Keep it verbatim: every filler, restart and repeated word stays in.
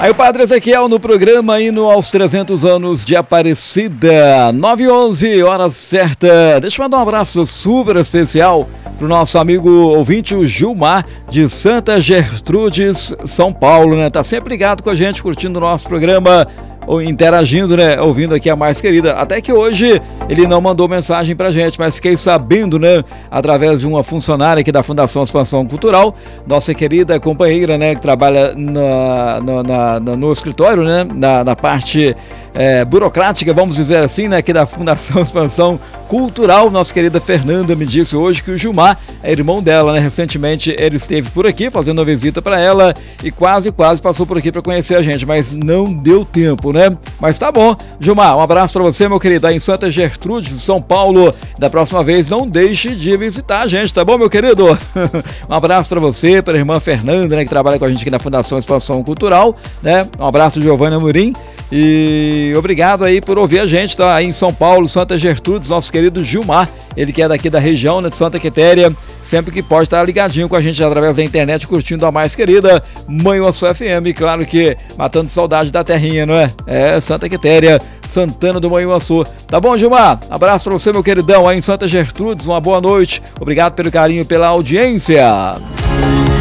Aí o Padre Ezequiel no programa indo aos trezentos anos de Aparecida, nove e onze, hora certa. Deixa eu mandar um abraço super especial pro nosso amigo ouvinte, o Gilmar, de Santa Gertrudes, São Paulo, né? Tá sempre ligado com a gente, curtindo o nosso programa, ou interagindo, né, ouvindo aqui a mais querida. Até que hoje ele não mandou mensagem pra gente, mas fiquei sabendo, né, através de uma funcionária aqui da Fundação Expansão Cultural, nossa querida companheira, né, que trabalha na, na, na, no escritório, né, na, na parte é, burocrática, vamos dizer assim, né, aqui da Fundação Expansão Cultural. Nossa querida Fernanda me disse hoje que o Gilmar é irmão dela, né, recentemente ele esteve por aqui fazendo uma visita para ela e quase, quase passou por aqui para conhecer a gente, mas não deu tempo, né? Mas tá bom, Gilmar, um abraço para você, meu querido, aí em Santa Gertrudes, São Paulo. Da próxima vez não deixe de visitar a gente, tá bom, meu querido? Um abraço para você, para a irmã Fernanda, né, que trabalha com a gente aqui na Fundação Expansão Cultural, né? Um abraço, Giovana Amorim. E obrigado aí por ouvir a gente, tá? Aí em São Paulo, Santa Gertrudes, nosso querido Gilmar, ele que é daqui da região, né, de Santa Quitéria, sempre que pode estar ligadinho com a gente através da internet, curtindo a mais querida Manhuaçu F M, claro que matando saudade da terrinha, não é? É, Santa Quitéria, Santana do Manhuaçu. Tá bom, Gilmar? Abraço pra você, meu queridão, aí em Santa Gertrudes, uma boa noite, obrigado pelo carinho e pela audiência.